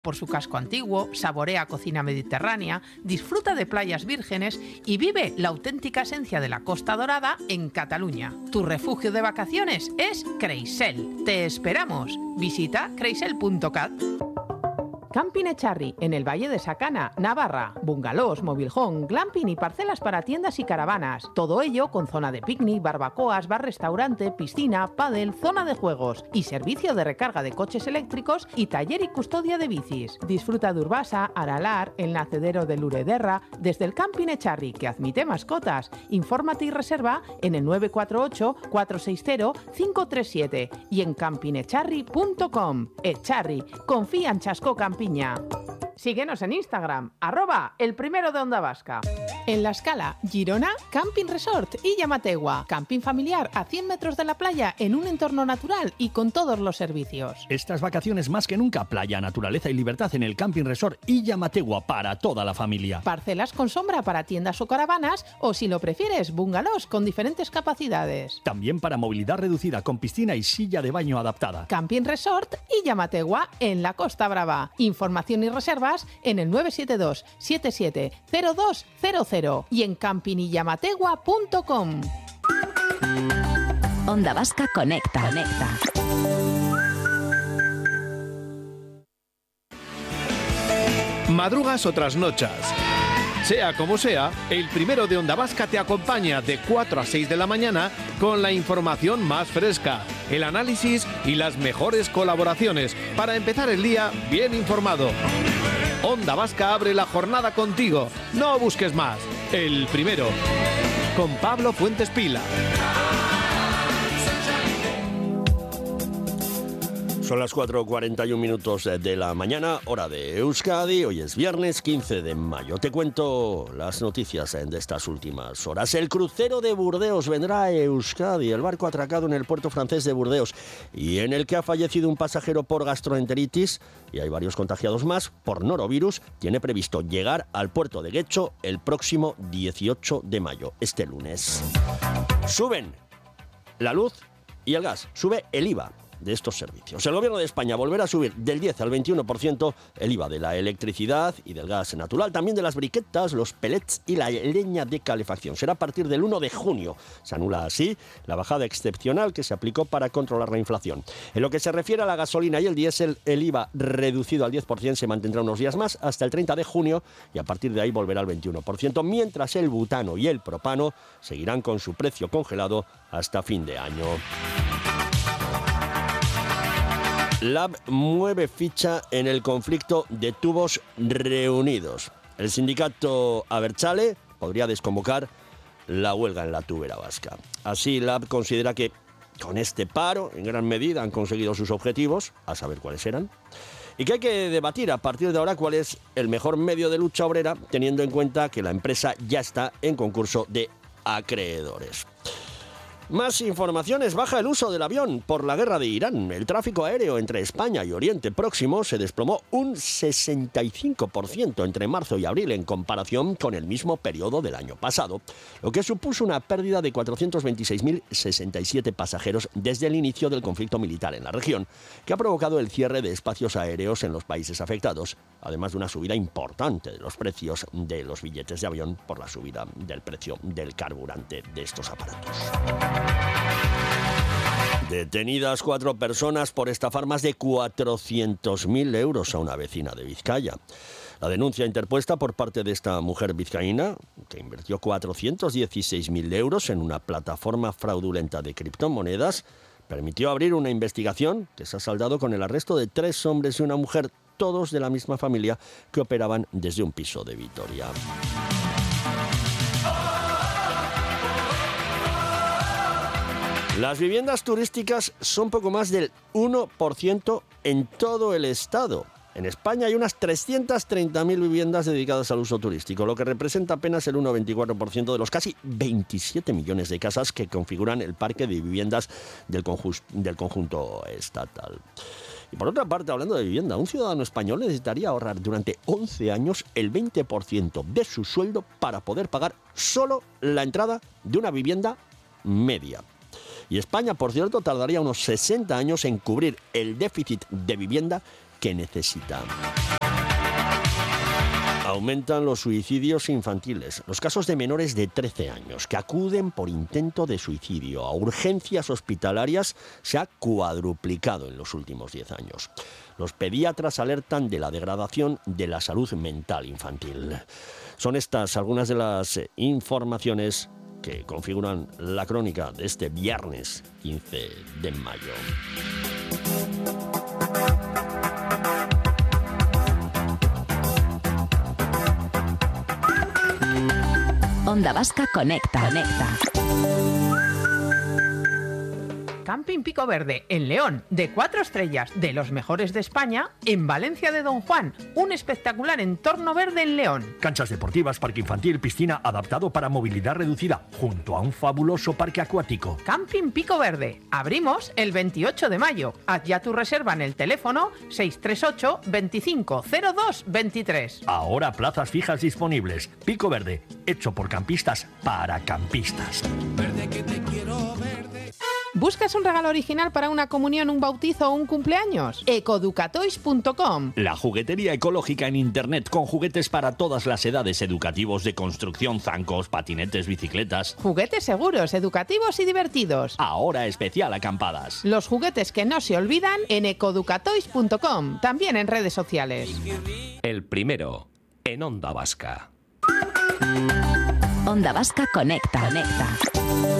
por su casco antiguo, saborea cocina mediterránea, disfruta de playas vírgenes y vive la auténtica esencia de la Costa Dorada en Cataluña. Tu refugio de vacaciones es Creisel. Te esperamos. Visita creisel.cat. Camping Echarri, en el Valle de Sacana, Navarra. Bungalows, mobilhome, glamping y parcelas para tiendas y caravanas. Todo ello con zona de picnic, barbacoas, bar-restaurante, piscina, pádel, zona de juegos y servicio de recarga de coches eléctricos y taller y custodia de bicis. Disfruta de Urbasa, Aralar, el nacedero de Lurederra, desde el Camping Echarri, que admite mascotas. Infórmate y reserva en el 948-460-537 y en campingecharri.com. Echarri, confía en Chasco Campiña. Síguenos en Instagram, @elprimero de Onda Vasca. En La Escala, Girona, Camping Resort y Llamategua. Camping familiar a 100 metros de la playa en un entorno natural y con todos los servicios. Estas vacaciones más que nunca, playa, naturaleza y libertad en el Camping Resort y Llamategua para toda la familia. Parcelas con sombra para tiendas o caravanas o, si lo prefieres, bungalows con diferentes capacidades. También para movilidad reducida con piscina y silla de baño adaptada. Camping Resort y Llamategua en la Costa Brava. Información y reservas en el 972 770200 y en campingyamategua.com. Onda Vasca Conecta. Madrugas o trasnochas. Sea como sea, el primero de Onda Vasca te acompaña de 4 a 6 de la mañana con la información más fresca, el análisis y las mejores colaboraciones para empezar el día bien informado. Onda Vasca abre la jornada contigo. No busques más. El primero. Con Pablo Fuentes Pila. Son las 4:41 de la mañana, hora de Euskadi. Hoy es viernes 15 de mayo. Te cuento las noticias de estas últimas horas. El crucero de Burdeos vendrá a Euskadi. El barco atracado en el puerto francés de Burdeos y en el que ha fallecido un pasajero por gastroenteritis y hay varios contagiados más por norovirus, tiene previsto llegar al puerto de Getxo el próximo 18 de mayo, este lunes. Suben la luz y el gas. Sube el IVA de estos servicios. El Gobierno de España volverá a subir del 10 al 21% el IVA de la electricidad y del gas natural, también de las briquetas, los pellets y la leña de calefacción. Será a partir del 1 de junio. Se anula así la bajada excepcional que se aplicó para controlar la inflación. En lo que se refiere a la gasolina y el diésel, el IVA reducido al 10% se mantendrá unos días más hasta el 30 de junio y a partir de ahí volverá al 21%, mientras el butano y el propano seguirán con su precio congelado hasta fin de año. Lab mueve ficha en el conflicto de tubos reunidos. El sindicato Abertzale podría desconvocar la huelga en la tubera vasca. Así, Lab considera que con este paro, en gran medida, han conseguido sus objetivos, a saber cuáles eran, y que hay que debatir a partir de ahora cuál es el mejor medio de lucha obrera, teniendo en cuenta que la empresa ya está en concurso de acreedores. Más informaciones. Baja el uso del avión por la guerra de Irán. El tráfico aéreo entre España y Oriente Próximo se desplomó un 65% entre marzo y abril en comparación con el mismo periodo del año pasado, lo que supuso una pérdida de 426.067 pasajeros desde el inicio del conflicto militar en la región, que ha provocado el cierre de espacios aéreos en los países afectados, además de una subida importante de los precios de los billetes de avión por la subida del precio del carburante de estos aparatos. Detenidas 4 personas por estafar más de 400.000 euros a una vecina de Vizcaya. La denuncia interpuesta por parte de esta mujer vizcaína, que invirtió 416.000 euros en una plataforma fraudulenta de criptomonedas, permitió abrir una investigación que se ha saldado con el arresto de 3 hombres y una mujer, todos de la misma familia, que operaban desde un piso de Vitoria. Las viviendas turísticas son poco más del 1% en todo el estado. En España hay unas 330.000 viviendas dedicadas al uso turístico, lo que representa apenas el 1,24% de los casi 27 millones de casas que configuran el parque de viviendas del conjunto estatal. Y por otra parte, hablando de vivienda, un ciudadano español necesitaría ahorrar durante 11 años el 20% de su sueldo para poder pagar solo la entrada de una vivienda media. Y España, por cierto, tardaría unos 60 años en cubrir el déficit de vivienda que necesita. Aumentan los suicidios infantiles. Los casos de menores de 13 años que acuden por intento de suicidio a urgencias hospitalarias se ha cuadruplicado en los últimos 10 años. Los pediatras alertan de la degradación de la salud mental infantil. Son estas algunas de las informaciones que configuran la crónica de este viernes 15 de mayo. Onda Vasca Conecta. Camping Pico Verde, en León, de 4 estrellas, de los mejores de España. En Valencia de Don Juan, un espectacular entorno verde en León. Canchas deportivas, parque infantil, piscina adaptado para movilidad reducida, junto a un fabuloso parque acuático. Camping Pico Verde. Abrimos el 28 de mayo. Haz ya tu reserva en el teléfono 638 25 02 23. Ahora plazas fijas disponibles. Pico Verde, hecho por campistas para campistas. Verde que te quiero verde. ¿Buscas un regalo original para una comunión, un bautizo o un cumpleaños? Ecoeducatoys.com. La juguetería ecológica en internet con juguetes para todas las edades, educativos, de construcción, zancos, patinetes, bicicletas. Juguetes seguros, educativos y divertidos. Ahora especial acampadas. Los juguetes que no se olvidan en ecoeducatoys.com. También en redes sociales. El primero en Onda Vasca. Onda Vasca Conecta.